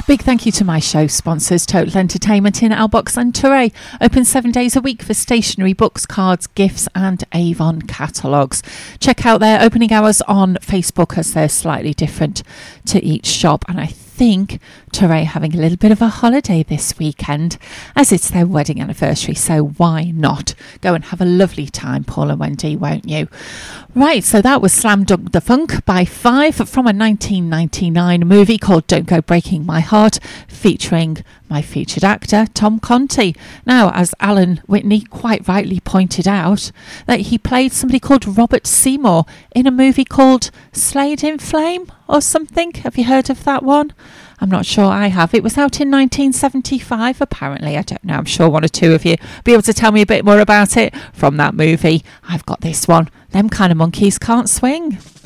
Big thank you to my show sponsors, Total Entertainment in Albox and Touray. Open 7 days a week for stationery, books, cards, gifts and Avon catalogues. Check out their opening hours on Facebook as they're slightly different to each shop. And I think Touray having a little bit of a holiday this weekend as it's their wedding anniversary, so why not go and have a lovely time, Paul and Wendy, won't you? Right, so that was Slam Dunk the Funk by Five from a 1999 movie called Don't Go Breaking My Heart, featuring my featured actor Tom Conti. Now, as Alan Whitney quite rightly pointed out, that he played somebody called Robert Seymour in a movie called Slade in Flame or something. Have you heard of that one? I'm not sure I have. It was out in 1975, apparently. I don't know. I'm sure one or two of you will be able to tell me a bit more about it from that movie. I've got this one. Them Kind of Monkeys Can't Swing.